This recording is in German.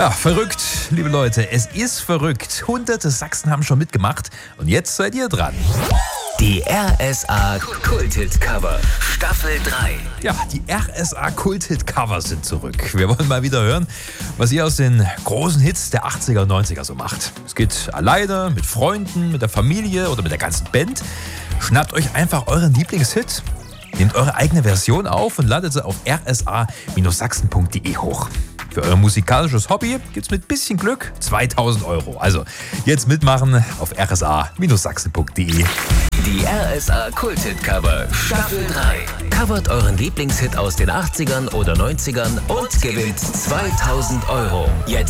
Ja, verrückt, liebe Leute. Es ist verrückt. Hunderte Sachsen haben schon mitgemacht. Und jetzt seid ihr dran. Die RSA Kult-Hit-Cover Staffel 3. Ja, die RSA Kult-Hit-Cover sind zurück. Wir wollen mal wieder hören, was ihr aus den großen Hits der 80er und 90er so macht. Es geht alleine, mit Freunden, mit der Familie oder mit der ganzen Band. Schnappt euch einfach euren Lieblingshit, nehmt eure eigene Version auf und ladet sie auf rsa-sachsen.de hoch. Für euer musikalisches Hobby gibt's mit bisschen Glück 2.000 €. Also jetzt mitmachen auf rsa-sachsen.de. Die RSA Kult-Hit-Cover Staffel 3. Covert euren Lieblingshit aus den 80ern oder 90ern und gewinnt 2.000 €. Jetzt